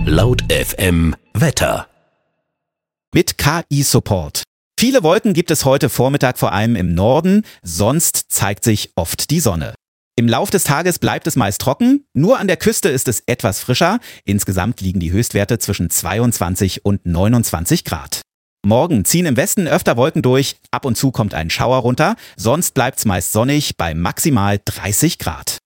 Laut FM Wetter. Mit KI-Support. Viele Wolken gibt es heute Vormittag vor allem im Norden, sonst zeigt sich oft die Sonne. Im Lauf des Tages bleibt es meist trocken, nur an der Küste ist es etwas frischer. Insgesamt liegen die Höchstwerte zwischen 22 und 29 Grad. Morgen ziehen im Westen öfter Wolken durch, ab und zu kommt ein Schauer runter, sonst bleibt's meist sonnig bei maximal 30 Grad.